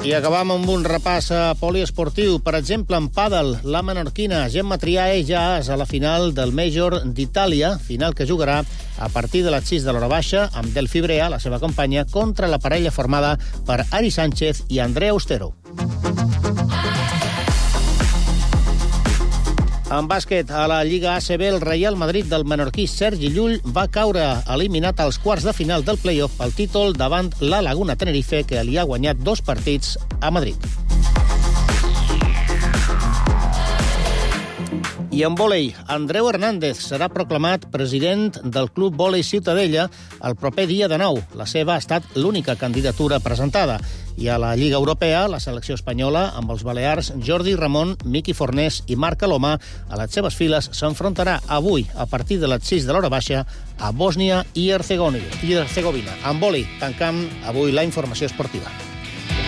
I acabam amb un repàs poliesportiu. Per exemple, en pàdel, la menorquina Gemma Triae ja és a la final del Major d'Itàlia, final que jugarà a partir de les 6 de l'hora baixa amb Delphi Brea, la seva companya, contra la parella formada per Ari Sánchez i Andrea Austero. En bàsquet, a la Lliga ACB, el Real Madrid del menorquí Sergi Llull va caure eliminat als quarts de final del play-off pel títol davant la Laguna Tenerife, que li ha guanyat 2 partits a Madrid. I en vòlei, Andreu Hernández serà proclamat president del Club Vòlei Ciutadella el proper dia de 9. La seva ha estat l'única candidatura presentada. I a la Lliga Europea, la selecció espanyola, amb els balears Jordi Ramon, Miqui Fornés i Marc Alomà, a les seves files s'enfrontarà avui, a partir de les 6 de l'hora baixa, a Bòsnia i Hercegovina. En vòlei, tancam avui la informació esportiva.